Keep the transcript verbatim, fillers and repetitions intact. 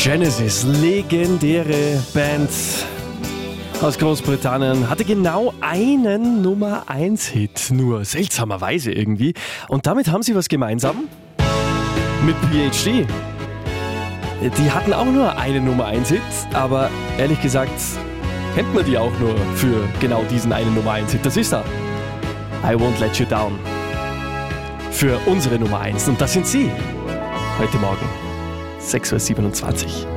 Genesis, legendäre Band aus Großbritannien, hatte genau einen Nummer eins Hit, nur seltsamerweise irgendwie. Und damit haben sie was gemeinsam mit P H D. Die hatten auch nur einen Nummer eins Hit, aber ehrlich gesagt kennt man die auch nur für genau diesen einen Nummer eins Hit. Das ist er. I Won't Let You Down. Für unsere Nummer eins. Und das sind sie. Heute Morgen. sechs Uhr siebenundzwanzig.